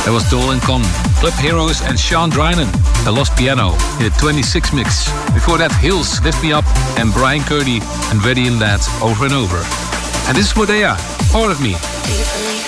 That was Dolan Con, Club Heroes and Sean Drynan, The Lost Piano, in a 26 mix. Before that, Hills, Lift Me Up, and Brian Kearney and Ready in That, Over and Over. And this is Modea, Part of Me. Do you believe